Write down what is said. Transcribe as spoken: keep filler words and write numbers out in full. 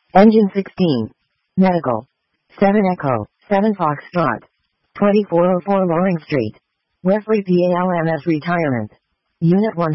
Engine sixteen. Medical. seven Echo, seven Foxtrot. twenty-four oh four Loring Street. Wesley P A L M S Retirement. Unit one